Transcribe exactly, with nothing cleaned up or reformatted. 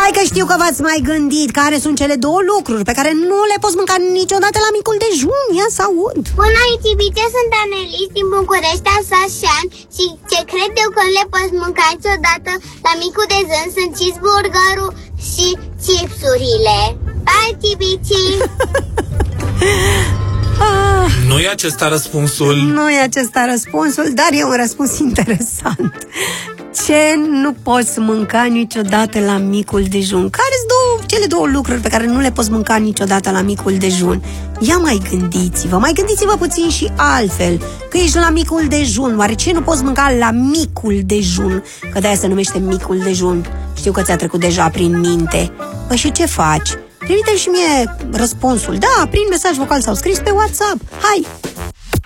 Hai că știu că v-ați mai gândit care sunt cele două lucruri pe care nu le poți mânca niciodată la micul dejun. Ia să aud. Bună, Itibite, sunt Anelis din București, Asașan. Și ce cred eu că nu le poți mânca niciodată la micul dejun sunt cheeseburgerul și chipsurile. Bye, Tibici! Ah, nu e acesta răspunsul. Nu e acesta răspunsul, dar e un răspuns interesant. Ce nu poți mânca niciodată la micul dejun? Care-s două, cele două lucruri pe care nu le poți mânca niciodată la micul dejun? Ia mai gândiți-vă, mai gândiți-vă puțin și altfel. Că ești la micul dejun, oare ce nu poți mânca la micul dejun? Că de-aia se numește micul dejun. Știu că ți-a trecut deja prin minte. Păi și ce faci? Trimite-mi și mie răspunsul, da, prin mesaj vocal sau scris pe WhatsApp. Hai!